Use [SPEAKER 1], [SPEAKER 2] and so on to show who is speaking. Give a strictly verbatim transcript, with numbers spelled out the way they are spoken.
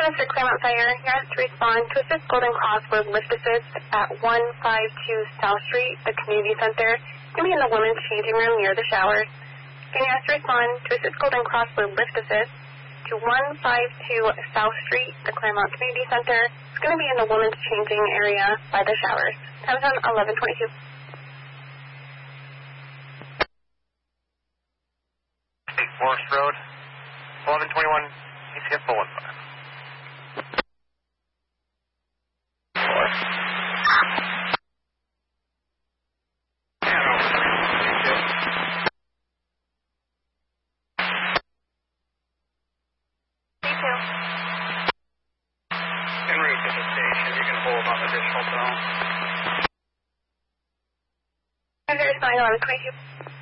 [SPEAKER 1] for Claremont Fire. You're asked to respond to assist Golden Cross with lift assist at one five two South Street, the community center. It's going to be in the women's changing room near the showers. Again, you're asked to respond to assist Golden Cross with lift assist to one five two South Street, the Claremont Community Center. It's going to be in the women's changing area by the showers. Time is on eleven twenty-two.
[SPEAKER 2] Forest Road, eleven twenty-one, E C F four one five. En route to the station, you can hold on additional zone.
[SPEAKER 1] eleven twenty-two.